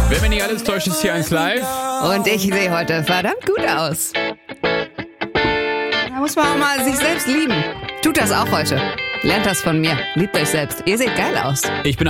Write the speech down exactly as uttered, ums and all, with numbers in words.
Wenn mich nicht alles täuscht, ist hier eins live. Und ich sehe heute verdammt gut aus. Da muss man auch mal sich selbst lieben. Tut das auch heute. Lernt das von mir. Liebt euch selbst. Ihr seht geil aus. Ich bin